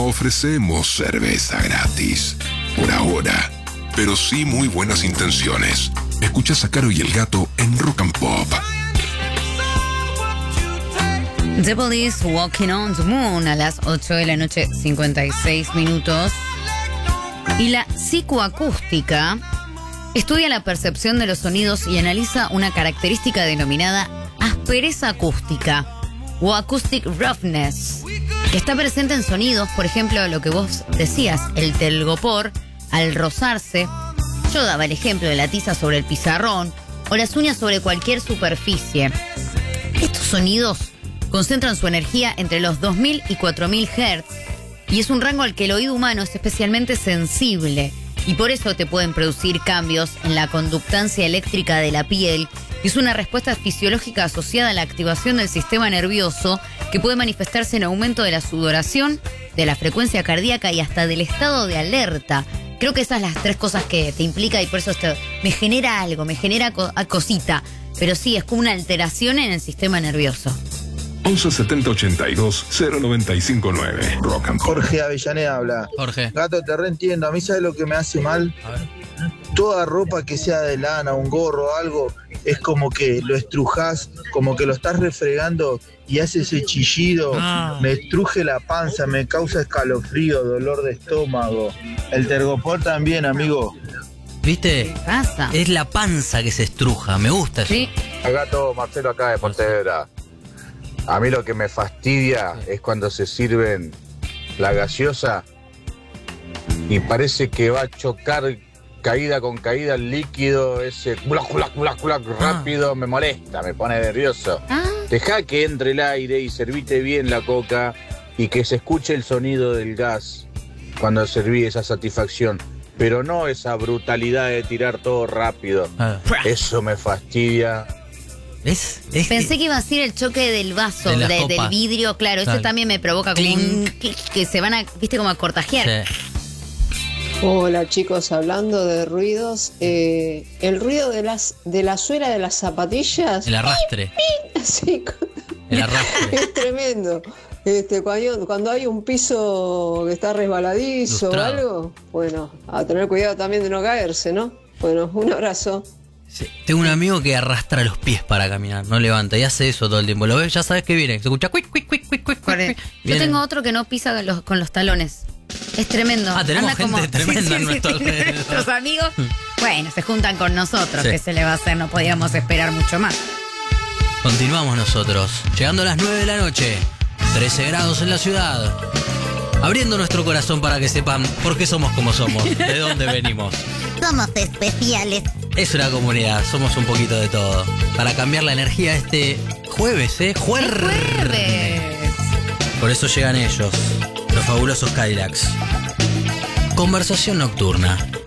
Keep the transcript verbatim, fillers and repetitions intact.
ofrecemos cerveza gratis. Por ahora. Pero sí muy buenas intenciones. Escuchas a Caro y el Gato en Rock and Pop. The Police, Walking on the Moon, a las ocho de la noche, cincuenta y seis minutos. Y la psicoacústica estudia la percepción de los sonidos y analiza una característica denominada aspereza acústica o acoustic roughness, que está presente en sonidos, por ejemplo, lo que vos decías, el telgopor al rozarse. Yo daba el ejemplo de la tiza sobre el pizarrón o las uñas sobre cualquier superficie. Estos sonidos concentran su energía entre los dos mil y cuatro mil hertz y es un rango al que el oído humano es especialmente sensible y por eso te pueden producir cambios en la conductancia eléctrica de la piel. Es una respuesta fisiológica asociada a la activación del sistema nervioso que puede manifestarse en aumento de la sudoración, de la frecuencia cardíaca y hasta del estado de alerta. Creo que esas son las tres cosas que te implica y por eso esto me genera algo, me genera co- cosita. Pero sí, es como una alteración en el sistema nervioso. once setenta ochenta y dos cero noventa y cinco nueve. Rock and Pop. Jorge Avellaneda habla. Jorge. Gato, te reentiendo. A mí, ¿sabes lo que me hace mal? A ver. Toda ropa que sea de lana, un gorro o algo, es como que lo estrujás, como que lo estás refregando y hace ese chillido. Ah. Me estruje la panza, me causa escalofrío, dolor de estómago. El tergopor también, amigo. ¿Viste? ¿Qué pasa? Es la panza que se estruja. Me gusta eso. Sí. Gato, Marcelo acá de Pontevedra. A mí lo que me fastidia es cuando se sirven la gaseosa y parece que va a chocar caída con caída el líquido, ese culac, culac, culac, culac, rápido, me molesta, me pone nervioso. Ah. Deja que entre el aire y servite bien la coca y que se escuche el sonido del gas cuando serví, esa satisfacción. Pero no esa brutalidad de tirar todo rápido. Ah. Eso me fastidia. ¿Ves? Es Pensé que iba a ser el choque del vaso, De las de- del copas. vidrio, claro, Claro. ese también me provoca como Clink. un clic, que se van a, viste, como a cortajear. Sí. Hola chicos, hablando de ruidos, eh, el ruido de las de la suela de las zapatillas, El arrastre. sí, El arrastre. es tremendo. Este, cuando, cuando hay un piso que está resbaladizo Lustrado. o algo, bueno, a tener cuidado también de no caerse, ¿no? Bueno, un abrazo. Sí. Tengo un amigo que arrastra los pies para caminar, no levanta y hace eso todo el tiempo. Lo ves, ya sabes que viene. Se escucha cuic, cuic, cuic, cuic, cuic, Corre. cuic. Yo Viene. tengo otro que no pisa los- con los talones. Es tremendo. Ah, tenemos Anda gente tremenda en nuestro alrededor. Nuestros amigos, bueno, se juntan con nosotros. Sí. ¿Qué se le va a hacer? No podíamos esperar mucho más. Continuamos nosotros, llegando a las nueve de la noche, trece grados en la ciudad, abriendo nuestro corazón para que sepan por qué somos como somos, de dónde venimos. Somos especiales. Es una comunidad, somos un poquito de todo. Para cambiar la energía este jueves, ¿eh? Jueves. Jueves. Por eso llegan ellos, los fabulosos Cadillacs. Conversación nocturna.